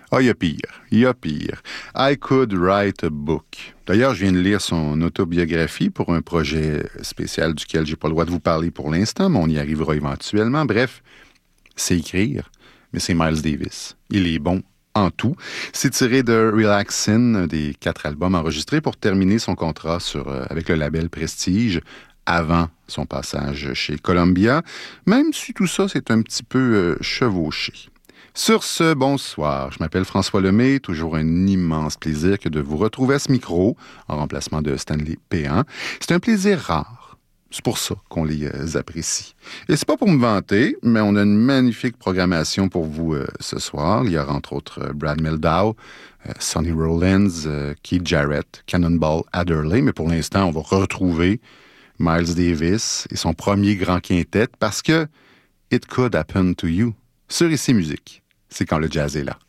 Ah, il y a pire. Il y a pire. I could write a book. D'ailleurs, je viens de lire son autobiographie pour un projet spécial duquel j'ai pas le droit de vous parler pour l'instant, mais on y arrivera éventuellement. Bref, c'est écrire, mais c'est Miles Davis. Il est bon en tout. C'est tiré de Relaxin', un des 4 albums enregistrés pour terminer son contrat avec le label Prestige avant son passage chez Columbia, même si tout ça, c'est un petit peu chevauché. Sur ce, bonsoir. Je m'appelle François Lemay. Toujours un immense plaisir que de vous retrouver à ce micro, en remplacement de Stanley Péan. C'est un plaisir rare. C'est pour ça qu'on les apprécie. Et c'est pas pour me vanter, mais on a une magnifique programmation pour vous ce soir. Il y aura entre autres Brad Mehldau, Sonny Rollins, Keith Jarrett, Cannonball Adderley. Mais pour l'instant, on va retrouver Miles Davis et son premier grand quintet parce que It Could Happen to You sur Ici Musique. C'est quand le jazz est là.